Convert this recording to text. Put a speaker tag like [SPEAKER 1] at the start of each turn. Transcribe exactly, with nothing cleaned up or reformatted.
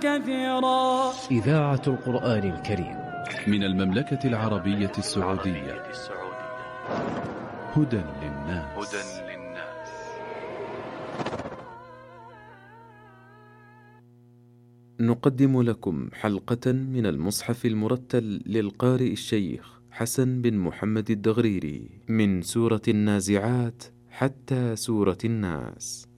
[SPEAKER 1] كثيرا.
[SPEAKER 2] إذاعة القرآن الكريم
[SPEAKER 3] من المملكة العربية السعودية. هدى للناس.
[SPEAKER 4] نقدم لكم حلقة من المصحف المرتل للقارئ الشيخ حسن بن محمد الدغريري من سورة النازعات حتى سورة الناس.